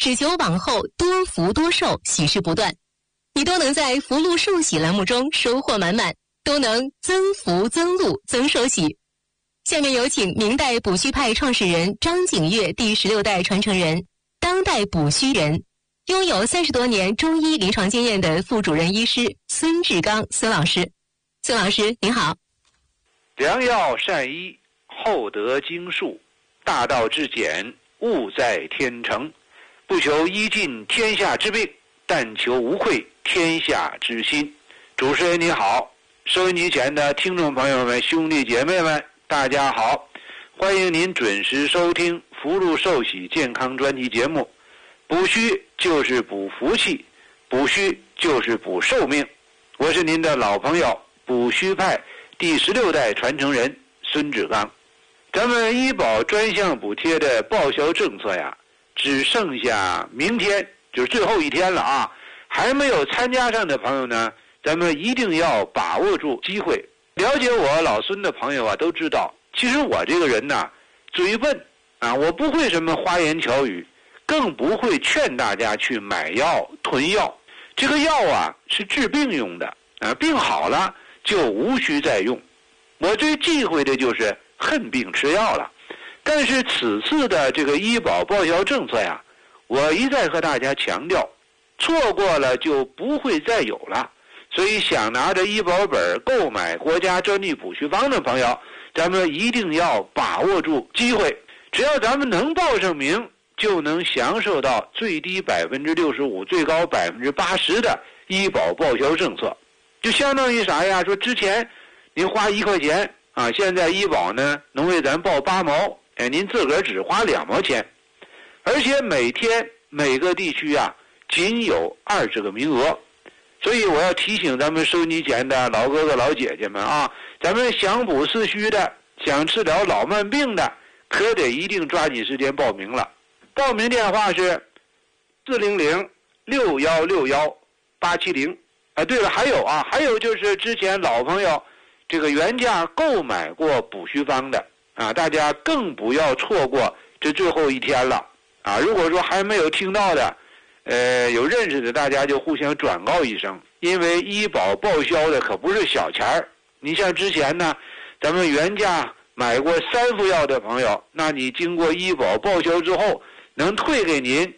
只求往后多福多寿，喜事不断。你都能在福禄寿喜栏目中收获满满，都能增福增禄增寿喜。下面有请明代补虚派创始人张景岳第16代传承人，当代补虚人，拥有30多年中医临床经验的副主任医师孙志刚孙老师。孙老师您好。 良药善医，厚德经术，大道至简，务在天成。不求医尽天下之病，但求无愧天下之心。主持人你好，收音机前的听众朋友们、兄弟姐妹们，大家好，欢迎您准时收听福禄寿喜健康专题节目。补虚就是补福气，补虚就是补寿命。我是您的老朋友，补虚派第16代传承人孙志刚。咱们医保专项补贴的报销政策呀，只剩下明天，就是最后一天了啊！还没有参加上的朋友呢，咱们一定要把握住机会。了解我老孙的朋友啊，都知道，其实我这个人呢，嘴笨啊，我不会什么花言巧语，更不会劝大家去买药囤药。这个药啊，是治病用的啊，病好了就无需再用。我最忌讳的就是恨病吃药了。但是此次的这个医保报销政策呀，我一再和大家强调，错过了就不会再有了。所以想拿着医保本购买国家专利补虚方的朋友，咱们一定要把握住机会。只要咱们能报上名，就能享受到最低65%、最高80%的医保报销政策。就相当于啥呀？说之前您花1块钱啊，现在医保呢能为咱报8毛。您自个儿只花2毛钱，而且每天每个地区啊仅有20个名额，所以我要提醒咱们收音机前的老哥哥老姐姐们啊，咱们想补四虚的，想治疗老慢病的，可得一定抓紧时间报名了。报名电话是400-6161-870。对了，还有就是之前老朋友这个原价购买过补虚方的啊，大家更不要错过这最后一天了啊！如果说还没有听到的，有认识的，大家就互相转告一声，因为医保报销的可不是小钱儿。你像之前呢，咱们原价买过3副药的朋友，那你经过医保报销之后，能退给您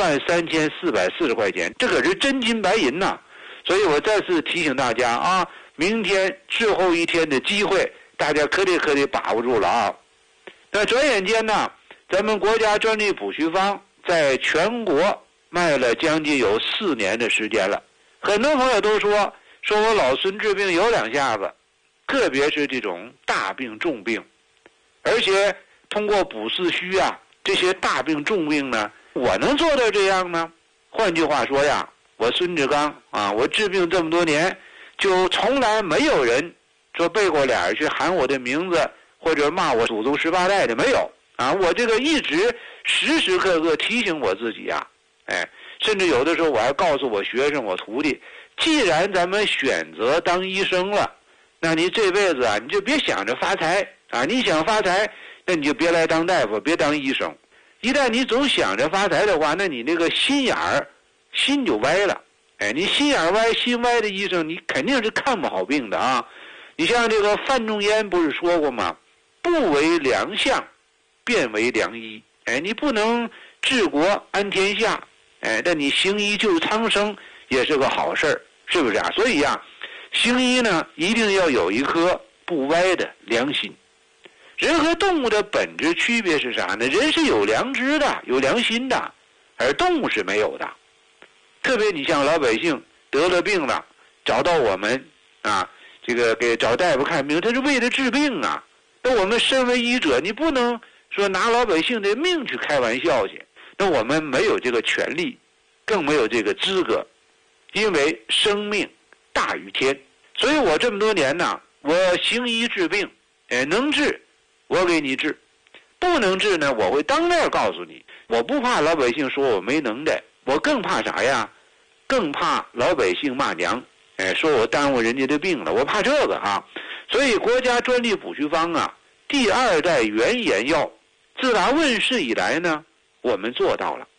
13440块钱，这可是真金白银呐！所以我再次提醒大家啊，明天最后一天的机会，大家可得把握住了啊！那转眼间呢，咱们国家专利补虚方在全国卖了将近有4年的时间了。很多朋友都说我老孙治病有2下子，特别是这种大病重病，而且通过补四虚啊，这些大病重病呢，我能做到这样呢？换句话说呀，我孙志刚啊，我治病这么多年，就从来没有人说背过脸去喊我的名字，或者骂我祖宗18代的，没有啊！我这个一直时时刻刻提醒我自己啊，甚至有的时候我还告诉我学生、我徒弟，既然咱们选择当医生了，那你这辈子啊，你就别想着发财啊！你想发财，那你就别来当大夫，别当医生。一旦你总想着发财的话，那你那个心就歪了。你心眼歪、心歪的医生，你肯定是看不好病的啊！你像这个范仲淹不是说过吗？不为良相，便为良医。你不能治国安天下，但你行医救苍生也是个好事儿，是不是啊？所以啊，行医呢一定要有一颗不歪的良心。人和动物的本质区别是啥呢？人是有良知的，有良心的，而动物是没有的。特别你像老百姓得了病了，找到我们啊，这个给找大夫看病，他是为了治病啊。那我们身为医者，你不能说拿老百姓的命去开玩笑去，那我们没有这个权利，更没有这个资格，因为生命大于天。所以我这么多年呢，我行医治病，能治我给你治，不能治呢，我会当面告诉你。我不怕老百姓说我没能耐，我更怕啥呀？更怕老百姓骂娘，说我耽误人家的病了，我怕这个啊。所以国家专利补虚方啊，第2代原研药，自打问世以来呢，我们做到了。